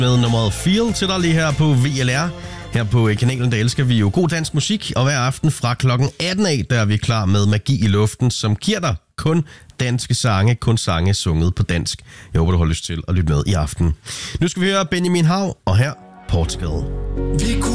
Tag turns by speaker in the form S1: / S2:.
S1: med nummeret Feel til dig lige her på VLR. Her på kanalen, der elsker vi jo god dansk musik, og hver aften fra klokken 18 af, der er vi klar med Magi i luften, som giver dig kun danske sange, kun sange sunget på dansk. Jeg håber, du har lyst til at lytte med i aften. Nu skal vi høre Benjamin Hav, og her Portugal.